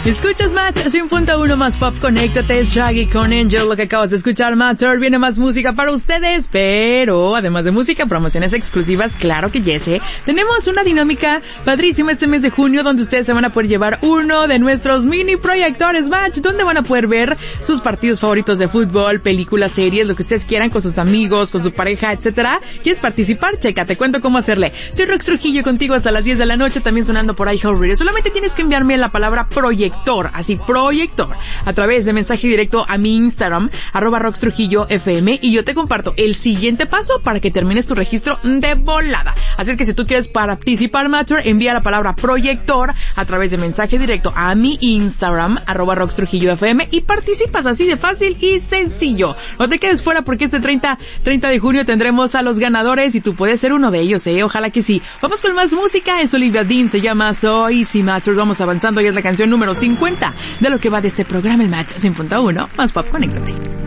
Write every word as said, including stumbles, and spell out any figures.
Escuchas Match cien punto uno más pop, conéctate, Shaggy con Angel. Lo que acabas de escuchar, Matter, viene más música para ustedes, pero además de música, promociones exclusivas, claro que yes, ¿eh? Tenemos una dinámica padrísima este mes de junio donde ustedes se van a poder llevar uno de nuestros mini proyectores Match, donde van a poder ver sus partidos favoritos de fútbol, películas, series, lo que ustedes quieran con sus amigos, con su pareja, etcétera. ¿Quieres participar? Checa, te cuento cómo hacerle. Soy Rox Trujillo contigo hasta las diez de la noche, también sonando por iHeartRadio. Solamente tienes que enviarme la palabra proyector, así proyector, a través de mensaje directo a mi Instagram, arroba Rox Trujillo F M, y yo te comparto el siguiente paso para que termines tu registro de volada. Así es que si tú quieres participar, Matter, envía la palabra proyector a través de mensaje directo a mi Instagram, arroba Rox Trujillo F M, y participas así de fácil y sencillo. No te quedes fuera porque este treinta de junio tendremos a los ganadores y tú puedes ser uno de ellos, eh, ojalá que sí. Vamos con más música, es Olivia Dean, se llama So Easy, Matter. Vamos avanzando y es la canción número cincuenta de lo que va de este programa, el Match cien punto uno más pop, conéctate.